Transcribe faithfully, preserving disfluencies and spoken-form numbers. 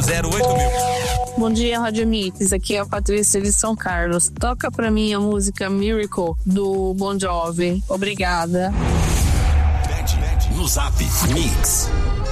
zero oito mil. Bom dia, Rádio Mix. Aqui é a Patrícia de São Carlos. Toca pra mim a música Miracle, do Bon Jovi. Obrigada. No Zap Mix.